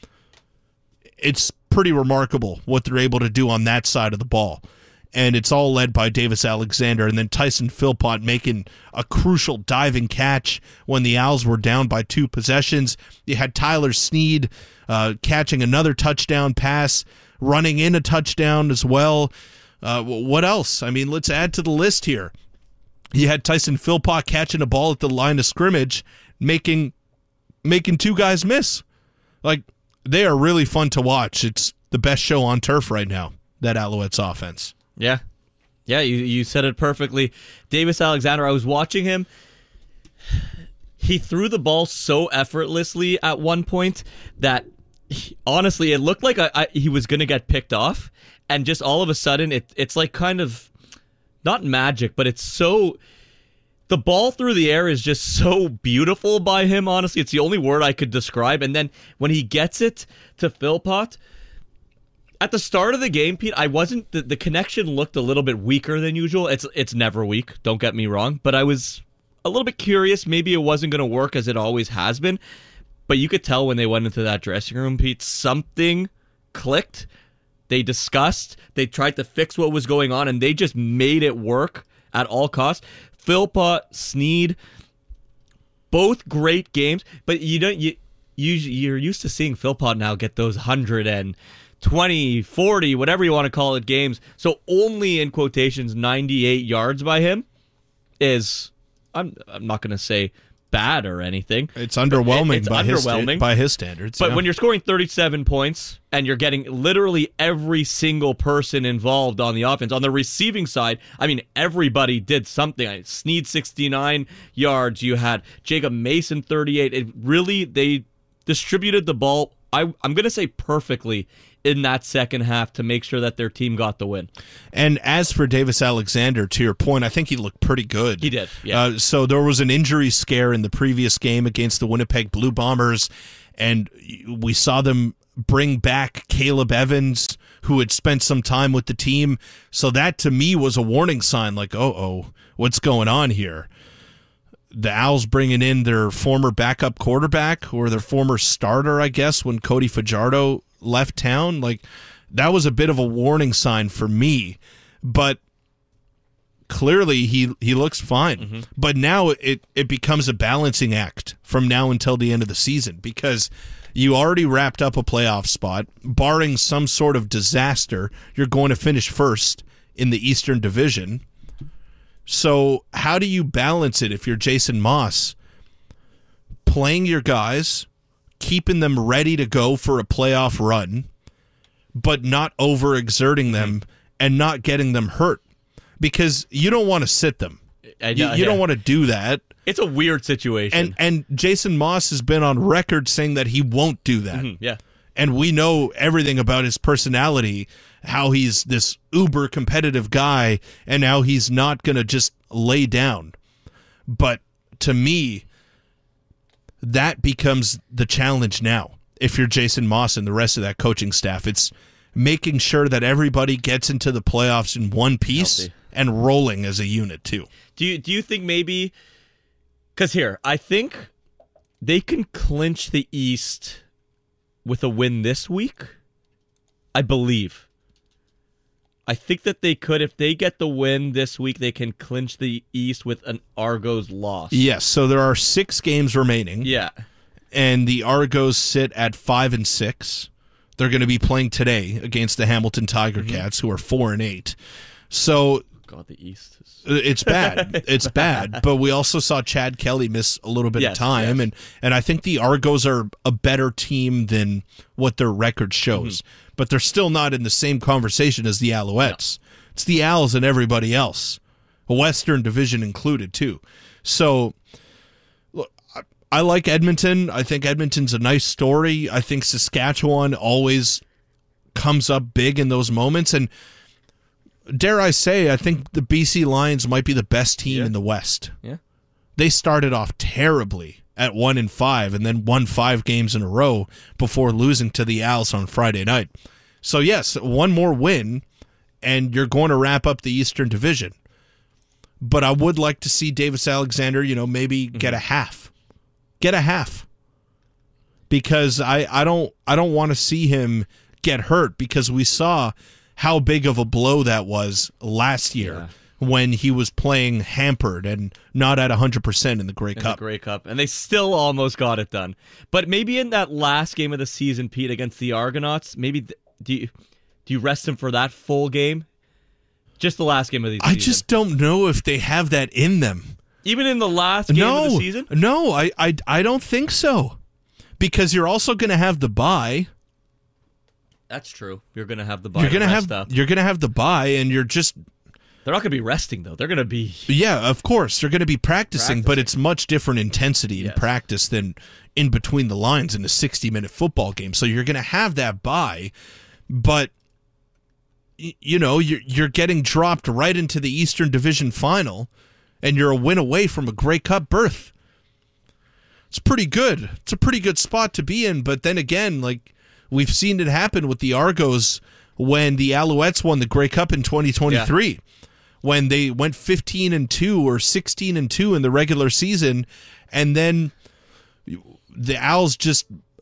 Speaker 2: It's pretty remarkable what they're able to do on that side of the ball. And it's all led by Davis Alexander, and then Tyson Philpott making a crucial diving catch when the Owls were down by 2 possessions. You had Tyler Snead catching another touchdown pass, running in a touchdown as well. What else? I mean, let's add to the list here. You had Tyson Philpott catching a ball at the line of scrimmage, making 2 guys miss. Like, they are really fun to watch. It's the best show on turf right now, that Alouettes offense.
Speaker 1: Yeah. Yeah, you said it perfectly. Davis Alexander, I was watching him. He threw the ball so effortlessly at one point that, honestly, it looked like he was going to get picked off. And just all of a sudden, it's like kind of, not magic, but it's so... The ball through the air is just so beautiful by him, honestly. It's the only word I could describe. And then when he gets it to Philpott, at the start of the game, Pete, the connection looked a little bit weaker than usual. It's never weak, don't get me wrong. But I was a little bit curious. Maybe it wasn't going to work as it always has been. But you could tell when they went into that dressing room, Pete, something clicked. They discussed. They tried to fix what was going on, and they just made it work at all costs. Philpott, Snead, both great games, but you're used to seeing Philpott now get those 120, 40, whatever you want to call it, games. So only, in quotations, 98 yards by him is, I'm not going to say bad or anything.
Speaker 2: It's underwhelming, by his standards.
Speaker 1: But when you're scoring 37 points and you're getting literally every single person involved on the offense, on the receiving side, I mean, everybody did something. Snead 69 yards. You had Jacob Mason 38. They distributed the ball, I'm going to say perfectly, in that second half to make sure that their team got the win.
Speaker 2: And as for Davis Alexander, to your point, I think he looked pretty good.
Speaker 1: He did, yeah.
Speaker 2: So there was an injury scare in the previous game against the Winnipeg Blue Bombers, and we saw them bring back Caleb Evans, who had spent some time with the team. So that, to me, was a warning sign, like, what's going on here? The Owls bringing in their former backup quarterback, or their former starter, I guess, when Cody Fajardo left town. Like, that was a bit of a warning sign for me, but clearly he looks fine. Mm-hmm. But now it becomes a balancing act from now until the end of the season, because you already wrapped up a playoff spot. Barring some sort of disaster, you're going to finish first in the Eastern Division. So how do you balance it if you're Jason Moss? Playing your guys, keeping them ready to go for a playoff run, but not overexerting them and not getting them hurt. because you don't want to sit them. You don't want to do that.
Speaker 1: It's a weird situation.
Speaker 2: And Jason Moss has been on record saying that he won't do that.
Speaker 1: Yeah.
Speaker 2: And we know everything about his personality, how he's this uber competitive guy, and how he's not going to just lay down. But to me, that becomes the challenge now. If you're Jason Moss and the rest of that coaching staff, it's making sure that everybody gets into the playoffs in one piece. Healthy. And rolling as a unit, too.
Speaker 1: Do you think maybe... Because here, I think they can clinch the East with a win this week. I believe. I think that they could. If they get the win this week, they can clinch the East with an Argos loss.
Speaker 2: Yes, so there are 6 games remaining.
Speaker 1: Yeah. And
Speaker 2: the Argos sit at 5-6. They're going to be playing today against the Hamilton Tiger Cats, who are 4-8. So...
Speaker 1: God, the East.
Speaker 2: It's bad. It's bad. But we also saw Chad Kelly miss a little bit of time.
Speaker 1: Yes.
Speaker 2: And I think the Argos are a better team than what their record shows. But they're still not in the same conversation as the Alouettes. No. It's the Owls and everybody else. A Western Division included, too. So, look, I like Edmonton. I think Edmonton's a nice story. I think Saskatchewan always comes up big in those moments. And dare I say, I think the BC Lions might be the best team in the West.
Speaker 1: Yeah.
Speaker 2: They started off terribly at 1-5 and then won 5 games in a row before losing to the Owls on Friday night. So yes, one more win and you're going to wrap up the Eastern Division. But I would like to see Davis Alexander, maybe get a half. Get a half. Because I don't want to see him get hurt, because we saw how big of a blow that was last year when he was playing hampered and not at 100% in the Grey Cup.
Speaker 1: The Grey Cup. And they still almost got it done. But maybe in that last game of the season, Pete, against the Argonauts, maybe do you rest him for that full game? Just the last game of the season.
Speaker 2: I just don't know if they have that in them.
Speaker 1: Even in the last game of the season?
Speaker 2: No, I don't think so. Because you're also going to have the bye.
Speaker 1: That's true. You're going to have the bye.
Speaker 2: You're going to have the bye, and you're just...
Speaker 1: They're not going to be resting, though. They're going to be...
Speaker 2: Yeah, of course. They're going to be practicing, but it's much different intensity in practice than in between the lines in a 60-minute football game. So you're going to have that bye, but you're getting dropped right into the Eastern Division final, and you're a win away from a Grey Cup berth. It's pretty good. It's a pretty good spot to be in, but then again, we've seen it happen with the Argos when the Alouettes won the Grey Cup in 2023, when they went 15-2 or 16-2 in the regular season, and then the Owls just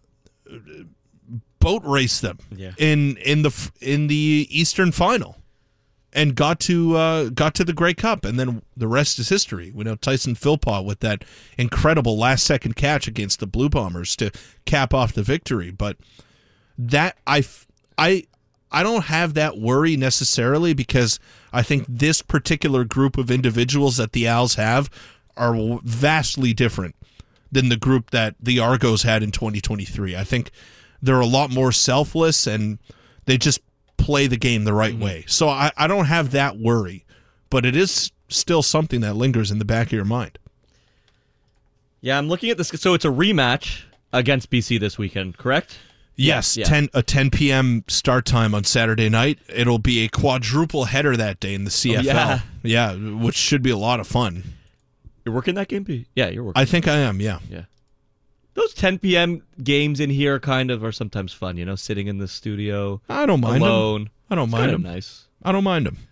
Speaker 2: boat raced them in the Eastern Final and got to the Grey Cup, and then the rest is history. We know Tyson Philpott with that incredible last-second catch against the Blue Bombers to cap off the victory, but that I don't have that worry necessarily, because I think this particular group of individuals that the Owls have are vastly different than the group that the Argos had in 2023. I think they're a lot more selfless and they just play the game the right way. So I don't have that worry, but it is still something that lingers in the back of your mind.
Speaker 1: Yeah, I'm looking at this. So it's a rematch against BC this weekend, correct?
Speaker 2: Yes, 10 p.m. start time on Saturday night. It'll be a quadruple header that day in the CFL. Yeah, which should be a lot of fun.
Speaker 1: You're working that game? Yeah, you're working.
Speaker 2: I think I am, yeah.
Speaker 1: Those 10 p.m. games in here are sometimes fun, sitting in the studio.
Speaker 2: I don't mind
Speaker 1: alone.
Speaker 2: Them. I don't mind them.
Speaker 1: Nice.
Speaker 2: I don't mind them.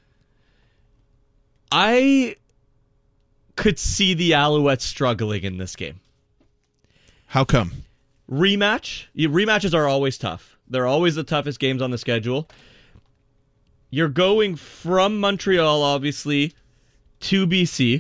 Speaker 1: I could see the Alouettes struggling in this game.
Speaker 2: How come?
Speaker 1: Rematches are always tough. They're always the toughest games on the schedule. You're going from Montreal, obviously, to BC.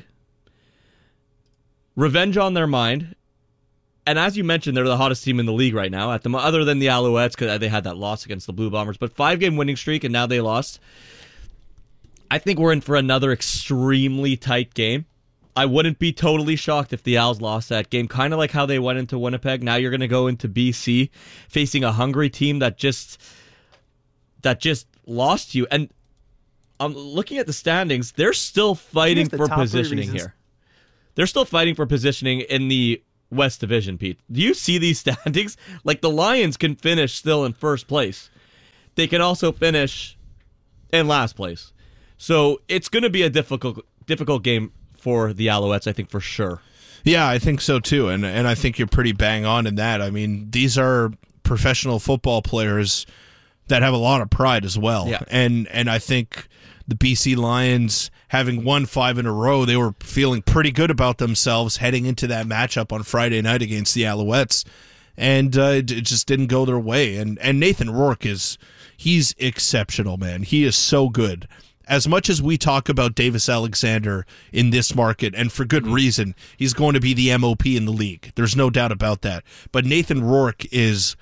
Speaker 1: Revenge on their mind. And as you mentioned, they're the hottest team in the league right now, other than the Alouettes, because they had that loss against the Blue Bombers. But 5-game winning streak, and now they lost. I think we're in for another extremely tight game. I wouldn't be totally shocked if the Owls lost that game, kind of like how they went into Winnipeg. Now you're going to go into BC facing a hungry team that just lost you. And looking at the standings, they're still fighting for positioning here. They're still fighting for positioning in the West Division, Pete. Do you see these standings? Like, the Lions can finish still in first place. They can also finish in last place. So it's going to be a difficult game for the Alouettes, I think, for sure.
Speaker 2: Yeah, I think so too, and I think you're pretty bang on in that. I mean, these are professional football players that have a lot of pride as well.
Speaker 1: Yeah.
Speaker 2: And I think the BC Lions, having won 5 in a row, they were feeling pretty good about themselves heading into that matchup on Friday night against the Alouettes, and it just didn't go their way. And Nathan Rourke he's exceptional, man. He is so good. As much as we talk about Davis Alexander in this market, and for good reason, he's going to be the MOP in the league. There's no doubt about that. But Nathan Rourke is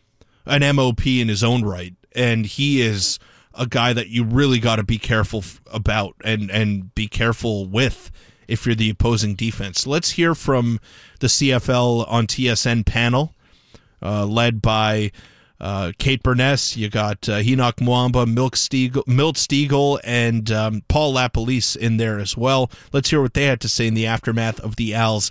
Speaker 2: an MOP in his own right, and he is a guy that you really got to be careful about and be careful with if you're the opposing defense. Let's hear from the CFL on TSN panel, led by Kate Burness. You got Enoch Mwamba, Milt Stiegel, and Paul LaPolice in there as well. Let's hear what they had to say in the aftermath of the Als'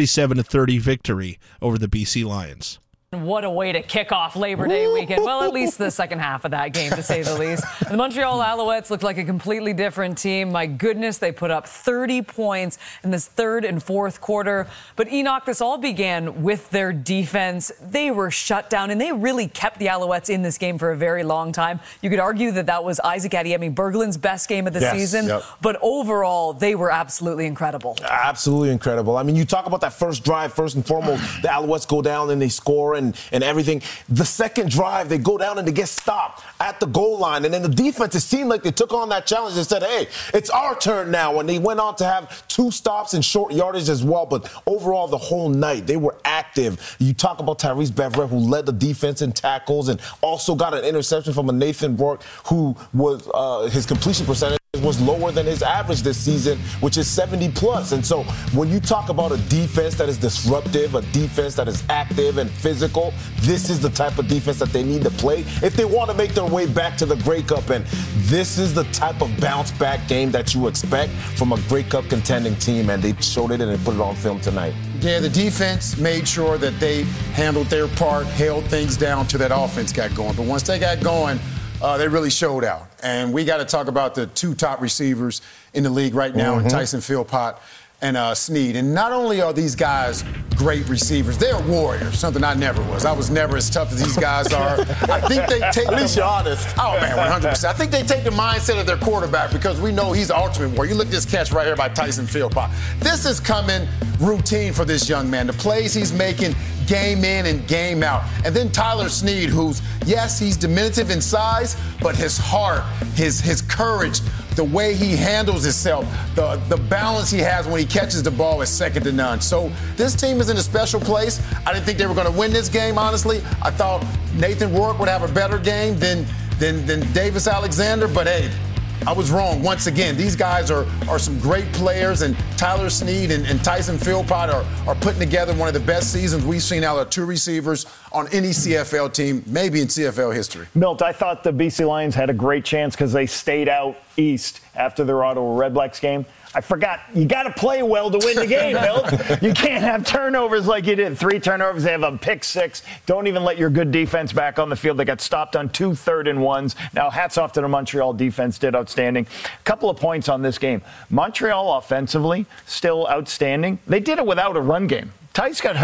Speaker 2: 37-30 victory over the BC Lions.
Speaker 21: What a way to kick off Labor Day weekend. Well, at least the second half of that game, to say the least. The Montreal Alouettes looked like a completely different team. My goodness, they put up 30 points in this third and fourth quarter. But Enoch, this all began with their defense. They were shut down, and they really kept the Alouettes in this game for a very long time. You could argue that that was Isaac Adeyemi-Bergelin's best game of the season. Yep. But overall, they were absolutely incredible.
Speaker 4: Absolutely incredible. I mean, you talk about that first drive, first and foremost, the Alouettes go down and they score and everything. The second drive, they go down and they get stopped at the goal line. And then the defense, it seemed like they took on that challenge and said, hey, it's our turn now. And they went on to have 2 stops and short yardage as well. But overall, the whole night, they were active. You talk about Tyrese Beverette, who led the defense in tackles and also got an interception from a Nathan Rourke, who was his completion percentage was lower than his average this season, which is 70+. And so when you talk about a defense that is disruptive, a defense that is active and physical, this is the type of defense that they need to play if they want to make their way back to the Grey Cup. And this is the type of bounce-back game that you expect from a Grey Cup contending team, and they showed it and they put it on film tonight.
Speaker 22: Yeah, the defense made sure that they handled their part, held things down till that offense got going. But once they got going, they really showed out. And we got to talk about the 2 top receivers in the league right now, Tyson Philpott and Sneed. And not only are these guys great receivers, they're warriors, something I never was. I was never as tough as these guys are. I think they take
Speaker 4: At least you're honest.
Speaker 22: Oh, man, 100%. I think they take the mindset of their quarterback because we know he's the ultimate warrior. You look at this catch right here by Tyson Philpott. This is coming routine for this young man. The plays he's making game in and game out. And then Tyler Sneed, who's, yes, he's diminutive in size, but his heart, his courage, the way he handles himself, the balance he has when he catches the ball is second to none. So this team is in a special place. I didn't think they were going to win this game, honestly. I thought Nathan Rourke would have a better game than Davis Alexander, but hey, I was wrong once again. These guys are some great players, and Tyler Sneed and Tyson Philpott are putting together one of the best seasons we've seen out of 2 receivers on any CFL team, maybe in CFL history.
Speaker 23: Milt, I thought the BC Lions had a great chance because they stayed out east after their Ottawa Redblacks game. I forgot, you got to play well to win the game, Milt. You can't have turnovers like you did. 3 turnovers, they have a pick 6. Don't even let your good defense back on the field. They got stopped on 2 3rd-and-1s. Now, hats off to the Montreal defense, did outstanding. A couple of points on this game. Montreal offensively, still outstanding. They did it without a run game. Tice got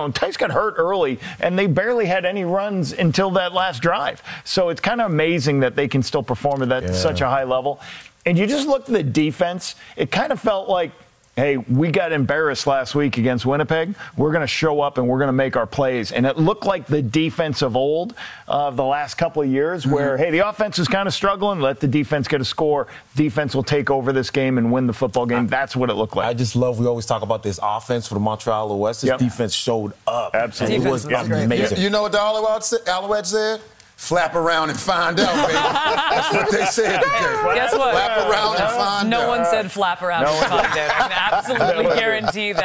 Speaker 23: hurt early, and they barely had any runs until that last drive. So it's kind of amazing that they can still perform at such a high level. And you just looked at the defense, it kind of felt like, hey, we got embarrassed last week against Winnipeg. We're going to show up and we're going to make our plays. And it looked like the defense of old, the last couple of years, where, hey, the offense is kind of struggling. Let the defense get a score. Defense will take over this game and win the football game. That's what it looked like.
Speaker 4: I just love, we always talk about this offense for the Montreal Alouettes. This defense showed up.
Speaker 23: Absolutely.
Speaker 4: And it was amazing.
Speaker 22: You know what the Alouettes said? Flap around and find out, baby. That's what they said today.
Speaker 21: Guess what?
Speaker 22: Flap around and find out.
Speaker 21: No one said flap around and find out. I can absolutely guarantee that.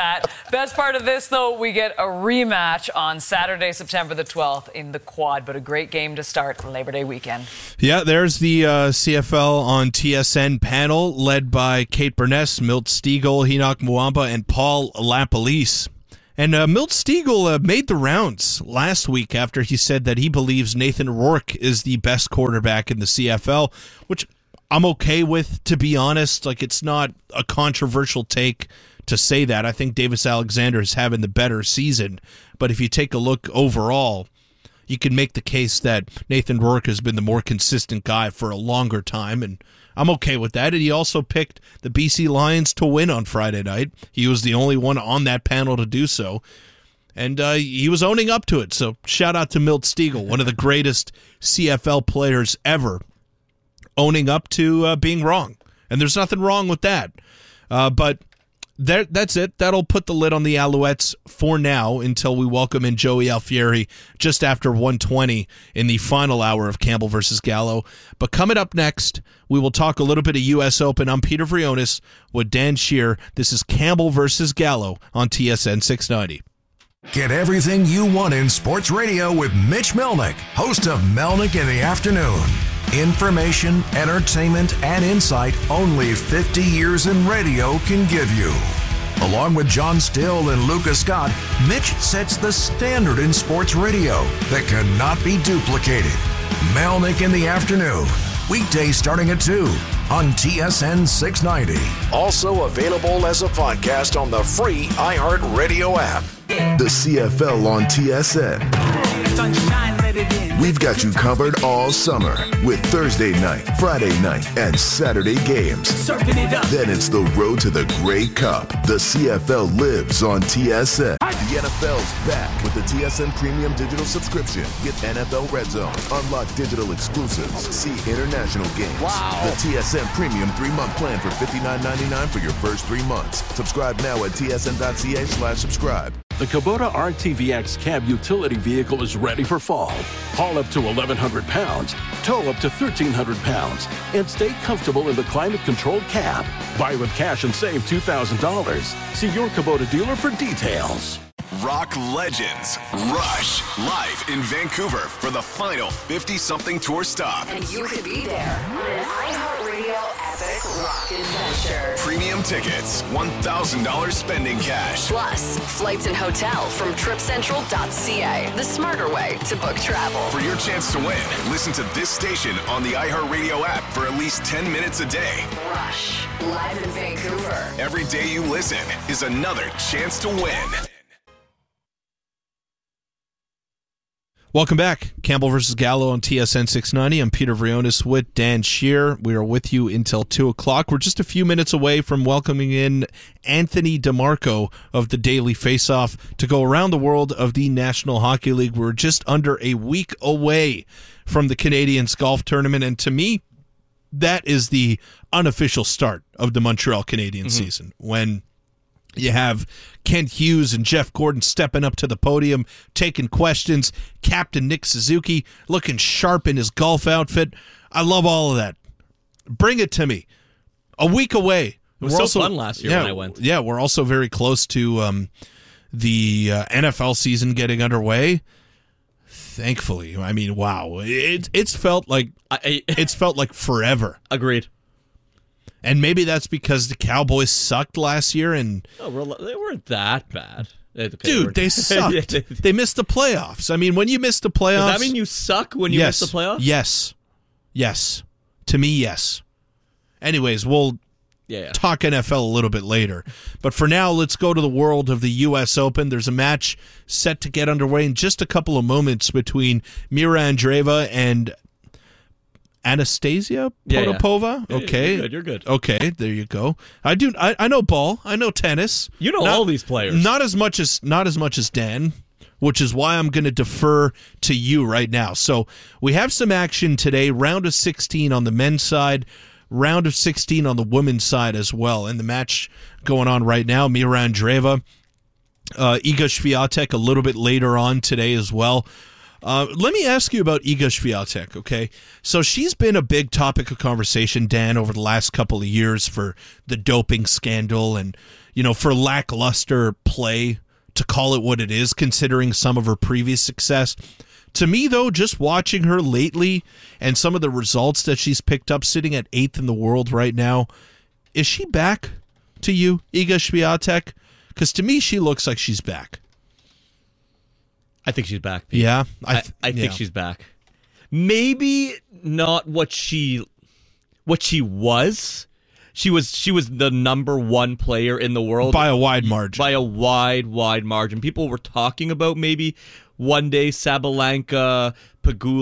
Speaker 21: Best part of this, though, we get a rematch on Saturday, September the 12th in the Quad. But a great game to start Labor Day weekend.
Speaker 2: Yeah, there's the CFL on TSN panel led by Kate Burness, Milt Stegall, Enoch Mwamba, and Paul LaPolice. And Milt Stegall made the rounds last week after he said that he believes Nathan Rourke is the best quarterback in the CFL, which I'm okay with, to be honest. Like, it's not a controversial take to say that. I think Davis Alexander is having the better season. But if you take a look overall, you can make the case that Nathan Rourke has been the more consistent guy for a longer time, and I'm okay with that. And he also picked the BC Lions to win on Friday night. He was the only one on that panel to do so. And he was owning up to it. So shout out to Milt Stegall, one of the greatest CFL players ever, owning up to being wrong. And there's nothing wrong with that. But that's it. That'll put the lid on the Alouettes for now until we welcome in Joey Alfieri just after 1:20 in the final hour of Campbell versus Gallo. But coming up next, we will talk a little bit of U.S. Open. I'm Peter Vrionis with Dan Shear. This is Campbell versus Gallo on TSN 690.
Speaker 6: Get everything you want in sports radio with Mitch Melnick, host of Melnick in the Afternoon. Information, entertainment, and insight only 50 years in radio can give you. Along with John Still and Lucas Scott, Mitch sets the standard in sports radio that cannot be duplicated. Melnick in the Afternoon, weekdays starting at 2 on TSN 690. Also available as a podcast on the free iHeartRadio app.
Speaker 5: The CFL on TSN. We've got you covered all summer with Thursday night, Friday night, and Saturday games. Then it's the road to the Grey Cup. The CFL lives on TSN. The NFL's back with the TSN Premium Digital subscription. Get NFL Red Zone, unlock digital exclusives, see international games. Wow. The TSN Premium 3-month plan for $59.99 for your first 3 months. Subscribe now at tsn.ca/subscribe.
Speaker 7: The Kubota RTVX cab utility vehicle is ready for fall. Haul up to 1,100 pounds, tow up to 1,300 pounds, and stay comfortable in the climate-controlled cab. Buy with cash and save $2,000. See your Kubota dealer for details.
Speaker 10: Rock legends Rush live in Vancouver for the final 50-something tour stop.
Speaker 20: And you could be there on an iHeartRadio epic rock adventure.
Speaker 10: Premium tickets, $1,000 spending cash.
Speaker 20: Plus, flights and hotel from TripCentral.ca. The smarter way to book travel.
Speaker 10: For your chance to win, listen to this station on the iHeartRadio app for at least 10 minutes a day.
Speaker 20: Rush, live in Vancouver.
Speaker 10: Every day you listen is another chance to win.
Speaker 2: Welcome back. Campbell versus Gallo on TSN 690. I'm Peter Vrionis with Dan Shear. We are with you until 2 o'clock. We're just a few minutes away from welcoming in Anthony DeMarco of the Daily Faceoff to go around the world of the National Hockey League. We're just under a week away from the Canadiens golf tournament, and to me, that is the unofficial start of the Montreal Canadiens season, when you have Kent Hughes and Jeff Gordon stepping up to the podium, taking questions. Captain Nick Suzuki looking sharp in his golf outfit. I love all of that. Bring it to me. A week away.
Speaker 1: It was so fun last year when I went.
Speaker 2: Yeah, we're also very close to the NFL season getting underway. Thankfully, I mean, wow, it's felt like forever.
Speaker 1: Agreed.
Speaker 2: And maybe that's because the Cowboys sucked last year, and
Speaker 1: they weren't that bad.
Speaker 2: Dude, they sucked. They missed the playoffs. I mean, when you miss the playoffs,
Speaker 1: does that mean you suck when you miss the playoffs?
Speaker 2: Yes. To me, yes. Anyways, we'll talk NFL a little bit later. But for now, let's go to the world of the U.S. Open. There's a match set to get underway in just a couple of moments between Mira Andreeva and Anastasia Potapova.
Speaker 1: Yeah.
Speaker 2: Okay,
Speaker 1: You're good.
Speaker 2: Okay, there you go. I know ball. I know tennis.
Speaker 1: You know all these players.
Speaker 2: Not as much as Dan, which is why I'm going to defer to you right now. So we have some action today. Round of 16 on the men's side. Round of 16 on the women's side as well. And the match going on right now, Mira Andreeva, Iga Swiatek a little bit later on today as well. Let me ask you about Iga Swiatek, okay? So she's been a big topic of conversation, Dan, over the last couple of years for the doping scandal and, for lackluster play, to call it what it is, considering some of her previous success. To me, though, just watching her lately and some of the results that she's picked up, sitting at 8th in the world right now, is she back to you, Iga Swiatek? Because to me, she looks like she's back.
Speaker 1: I think she's back, Pete.
Speaker 2: Yeah?
Speaker 1: I think she's back. Maybe not what she was. She was the number one player in the world.
Speaker 2: By a wide margin.
Speaker 1: By a wide margin. People were talking about maybe one day Sabalenka, Pegula,